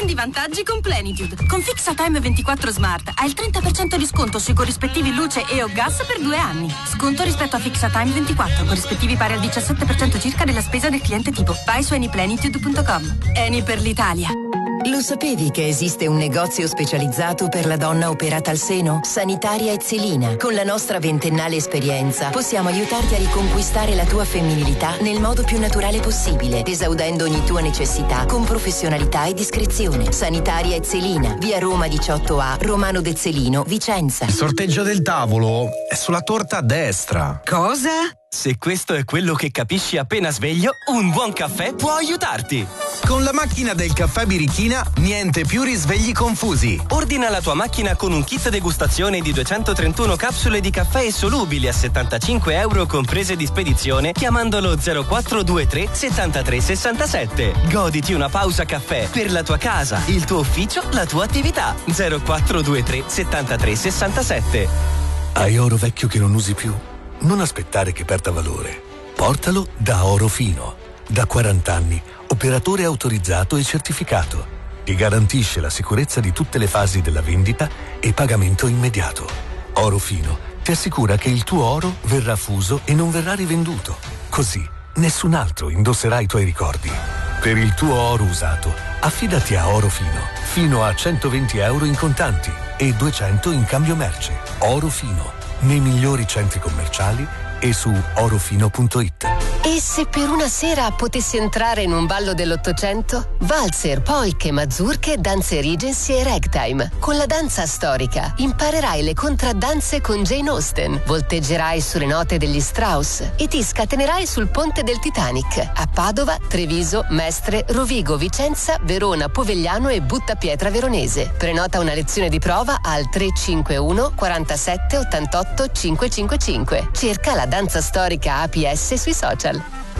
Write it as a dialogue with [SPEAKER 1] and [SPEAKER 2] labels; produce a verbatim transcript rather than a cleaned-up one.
[SPEAKER 1] Prendi vantaggi con Plenitude. Con FixaTime ventiquattro Smart hai il trenta per cento di sconto sui corrispettivi luce e o gas per due anni. Sconto rispetto a FixaTime ventiquattro, corrispettivi pari al diciassette per cento circa della spesa del cliente tipo. Vai su anyplenitude punto com. Eni per l'Italia.
[SPEAKER 2] Lo sapevi che esiste un negozio specializzato per la donna operata al seno? Sanitaria Ezzelina. Con la nostra ventennale esperienza possiamo aiutarti a riconquistare la tua femminilità nel modo più naturale possibile, esaudendo ogni tua necessità con professionalità e discrezione. Sanitaria Ezzelina, via Roma diciotto A, Romano D'Ezzelino, Vicenza.
[SPEAKER 3] Il sorteggio del tavolo è sulla torta a destra.
[SPEAKER 4] Cosa?
[SPEAKER 5] Se questo è quello che capisci appena sveglio, un buon caffè può aiutarti.
[SPEAKER 3] Con la macchina del caffè Birichina, niente più risvegli confusi.
[SPEAKER 5] Ordina la tua macchina con un kit degustazione di duecentotrentuno capsule di caffè solubili a settantacinque euro comprese di spedizione chiamandolo zero quattro due tre settantatré sessantasette. Goditi una pausa caffè per la tua casa, il tuo ufficio, la tua attività. zero quattro due tre settantatré sessantasette.
[SPEAKER 6] Hai oro vecchio che non usi più? Non aspettare che perda valore. Portalo da Oro Fino. Da quaranta anni, operatore autorizzato e certificato. Ti garantisce la sicurezza di tutte le fasi della vendita e pagamento immediato. Oro Fino ti assicura che il tuo oro verrà fuso e non verrà rivenduto. Così nessun altro indosserà i tuoi ricordi. Per il tuo oro usato, affidati a Oro Fino. Fino a centoventi euro in contanti e duecento in cambio merce. Oro Fino. Nei migliori centri commerciali e su orofino punto it.
[SPEAKER 7] E se per una sera potessi entrare in un ballo dell'Ottocento? Valzer, polche, mazurche, danze Regency e ragtime. Con la danza storica imparerai le contraddanze con Jane Austen, volteggerai sulle note degli Strauss e ti scatenerai sul ponte del Titanic a Padova, Treviso, Mestre, Rovigo, Vicenza, Verona, Povegliano e Buttapietra Veronese. Prenota una lezione di prova al tre cinque uno quarantasette ottantotto cinquecentocinquantacinque. Cerca la danza storica A P S sui social.